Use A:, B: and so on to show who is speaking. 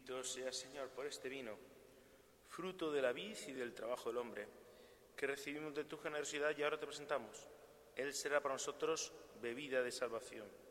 A: Bendito seas, Señor, por este vino, fruto de la vid y del trabajo del hombre, que recibimos de tu generosidad y ahora te presentamos. Él será para nosotros bebida de salvación.